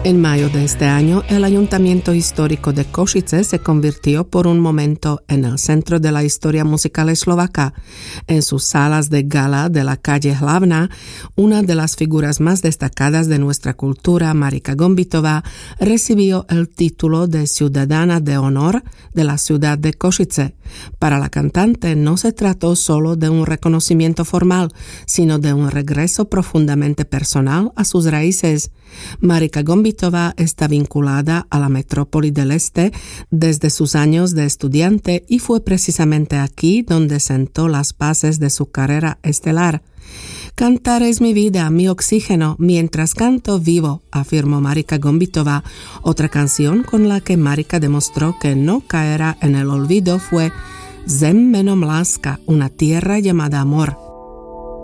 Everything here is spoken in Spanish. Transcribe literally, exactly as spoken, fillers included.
En mayo de este año, el Ayuntamiento Histórico de Košice se convirtió por un momento en el centro de la historia musical eslovaca. En sus salas de gala de la calle Hlavná, una de las figuras más destacadas de nuestra cultura, Marika Gombitová, recibió el título de Ciudadana de Honor de la ciudad de Košice. Para la cantante no se trató solo de un reconocimiento formal, sino de un regreso profundamente personal a sus raíces. Marika Gombitová está vinculada a la metrópoli del Este desde sus años de estudiante y fue precisamente aquí donde sentó las bases de su carrera estelar. Cantar es mi vida, mi oxígeno, mientras canto vivo, afirmó Marika Gombitová. Otra canción con la que Marika demostró que no caerá en el olvido fue Zem menom láska, una tierra llamada amor.